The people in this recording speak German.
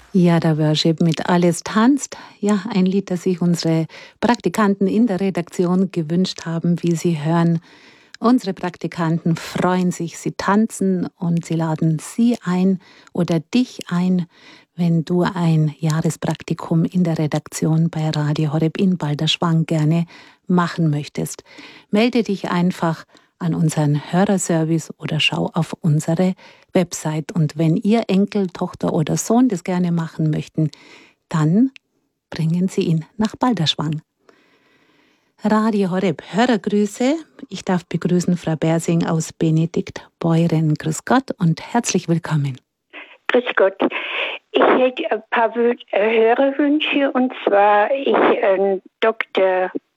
Ja, der Worship mit Alles tanzt. Ja, ein Lied, das sich unsere Praktikanten in der Redaktion gewünscht haben, wie Sie hören. Unsere Praktikanten freuen sich, sie tanzen und sie laden Sie ein oder dich ein, wenn du ein Jahrespraktikum in der Redaktion bei Radio Horeb in Balderschwang gerne machen möchtest. Melde dich einfach an unseren Hörerservice oder schau auf unsere Website. Und wenn ihr Enkel, Tochter oder Sohn das gerne machen möchten, dann bringen Sie ihn nach Balderschwang. Radio Horeb, Hörergrüße. Ich darf begrüßen Frau Bersing aus Benediktbeuren. Grüß Gott und herzlich willkommen. Grüß Gott. Ich hätte ein paar Hörerwünsche, und zwar Dr.